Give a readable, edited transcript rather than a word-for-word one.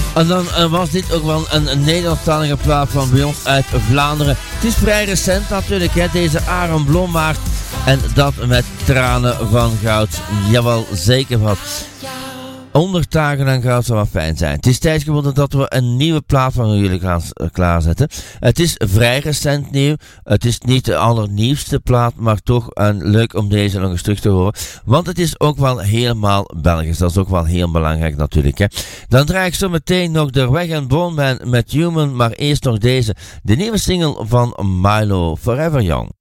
En dan was dit ook wel een Nederlandstalige plaat van bij ons uit Vlaanderen. Het is vrij recent natuurlijk, hè, deze Aaron Blommaert. En dat met Tranen van Goud. Jawel, zeker wat. 100 dagen aan goud zou wel fijn zijn. Het is tijd geworden dat we een nieuwe plaat van jullie gaan klaarzetten. Het is vrij recent nieuw. Het is niet de allernieuwste plaat, maar toch leuk om deze nog eens terug te horen. Want het is ook wel helemaal Belgisch. Dat is ook wel heel belangrijk natuurlijk. Hè. Dan draai ik zo meteen nog de Weg en Bone Man met Human. Maar eerst nog deze. De nieuwe single van Milo, Forever Young.